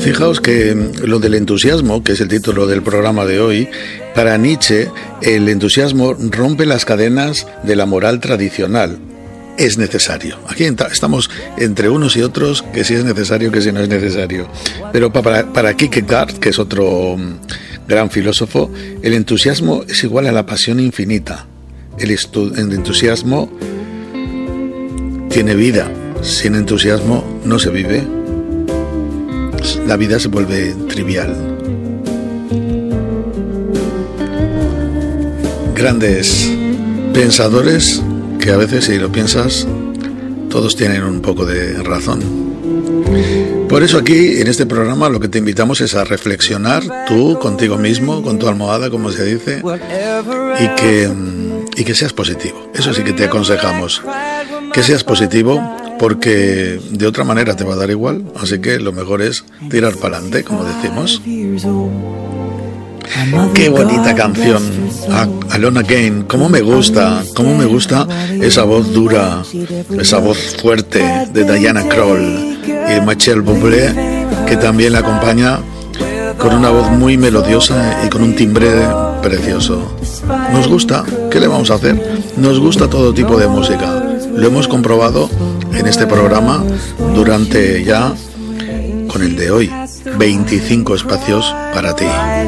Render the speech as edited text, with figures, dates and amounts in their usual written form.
Fijaos que lo del entusiasmo, que es el título del programa de hoy, para Nietzsche, el entusiasmo rompe las cadenas de la moral tradicional. Es necesario. Aquí estamos entre unos y otros, que si es necesario, que si no es necesario. Pero para Kierkegaard, que es otro gran filósofo, el entusiasmo es igual a la pasión infinita. El entusiasmo tiene vida. Sin entusiasmo no se vive. La vida se vuelve trivial. Grandes pensadores que a veces, si lo piensas, todos tienen un poco de razón. Por eso aquí, en este programa, lo que te invitamos es a reflexionar tú, contigo mismo, con tu almohada, como se dice, y que seas positivo. Eso sí que te aconsejamos, que seas positivo, porque de otra manera te va a dar igual, así que lo mejor es tirar para adelante, como decimos. Qué bonita canción, Alone Again. Cómo me gusta esa voz dura, esa voz fuerte de Diana Krall y Michel Bublé, que también la acompaña con una voz muy melodiosa y con un timbre precioso. Nos gusta, ¿qué le vamos a hacer? Nos gusta todo tipo de música. Lo hemos comprobado en este programa durante ya, con el de hoy, 25 espacios para ti.